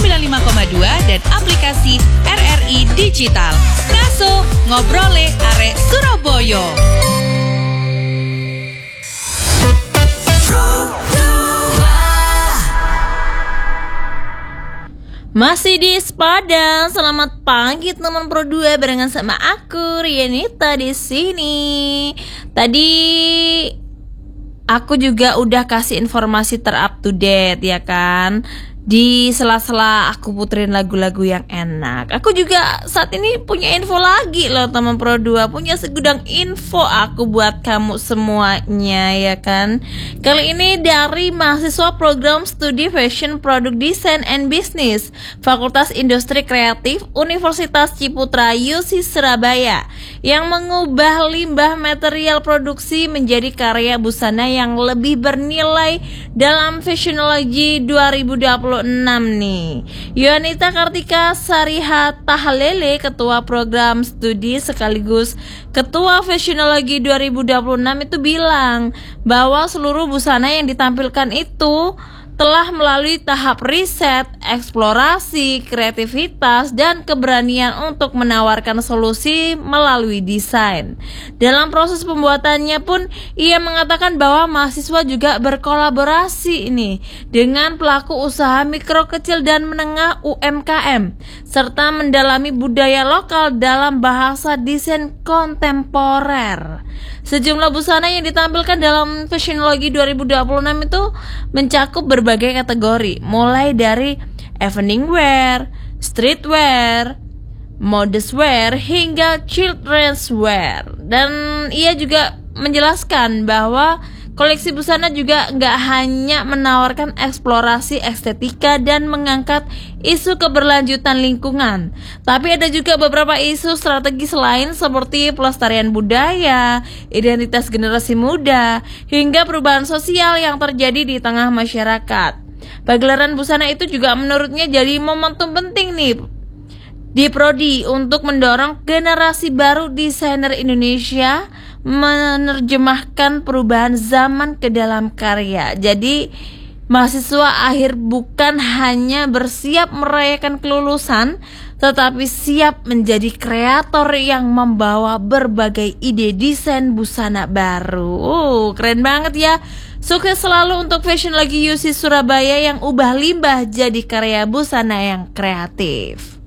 95,2 dan aplikasi RRI Digital. Ngaso ngobrole arek Surabaya. Masih di Padang. Selamat pagi teman Pro 2 barengan sama aku Rianita di sini. Tadi aku juga udah kasih informasi ter-up to date ya kan. Di sela-sela aku puterin lagu-lagu yang enak. Aku juga saat ini punya info lagi loh teman Pro 2. Punya segudang info aku buat kamu semuanya ya kan. Kali ini dari mahasiswa program studi Fashion Product Design and Business Fakultas Industri Kreatif Universitas Ciputra UC Surabaya, yang mengubah limbah material produksi menjadi karya busana yang lebih bernilai dalam Fashionology 2026 nih. Yuanita Kartika Sariha Tahalele, Ketua Program Studi sekaligus Ketua Fashionology 2026 itu bilang bahwa seluruh busana yang ditampilkan itu telah melalui tahap riset, eksplorasi, kreativitas, dan keberanian untuk menawarkan solusi melalui desain. Dalam proses pembuatannya pun, ia mengatakan bahwa mahasiswa juga berkolaborasi ini dengan pelaku usaha mikro, kecil, dan menengah UMKM, serta mendalami budaya lokal dalam bahasa desain kontemporer. Sejumlah busana yang ditampilkan dalam Fashionology 2026 itu mencakup berbagai kategori, mulai dari evening wear, streetwear, modest wear, hingga children's wear. Dan ia juga menjelaskan bahwa koleksi busana juga nggak hanya menawarkan eksplorasi estetika dan mengangkat isu keberlanjutan lingkungan, tapi ada juga beberapa isu strategis lain seperti pelestarian budaya, identitas generasi muda, hingga perubahan sosial yang terjadi di tengah masyarakat. Pagelaran busana itu juga menurutnya jadi momentum penting nih di Prodi untuk mendorong generasi baru desainer Indonesia menerjemahkan perubahan zaman ke dalam karya. Jadi mahasiswa akhir bukan hanya bersiap merayakan kelulusan, tetapi siap menjadi kreator yang membawa berbagai ide desain busana baru. Keren banget ya. Sukses selalu untuk Fashionology UC Surabaya yang ubah limbah jadi karya busana yang kreatif.